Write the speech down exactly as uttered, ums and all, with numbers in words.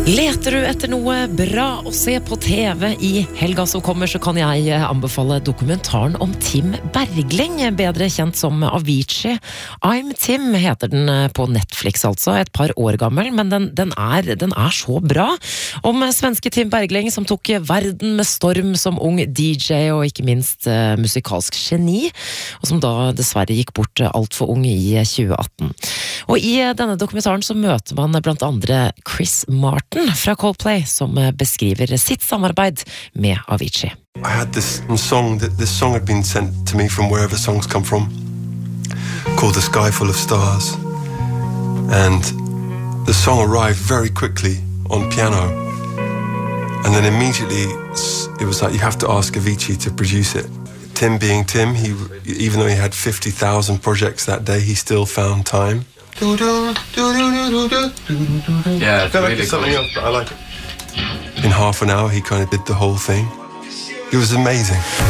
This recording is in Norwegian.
Leter du etter noe bra å se på T V i helga som kommer, så kan jeg anbefale dokumentaren om Tim Bergling, bedre kjent som Avicii. I'm Tim heter den på Netflix, altså. Et par år gammel, men den, den, er, den er så bra. Om svenske Tim Bergling som tok verden med storm som ung D J og ikke minst uh, musikalsk geni, og som da dessverre gikk bort alt for ung i tjue atten. Og i denne dokumentaren så møter man blant andre Chris Martin fra Coldplay, som beskriver sitt samarbeid med Avicii. I had this song, that this song had been sent to me from wherever songs come from, called The Sky Full of Stars. And the song arrived very quickly on piano. And then immediately it was like, you have to ask Avicii to produce it. Tim being Tim, he, even though he had fifty thousand projects that day, he still found time. Yeah, it's really something else, but I like it. In half an hour, he kind of did the whole thing. It was amazing.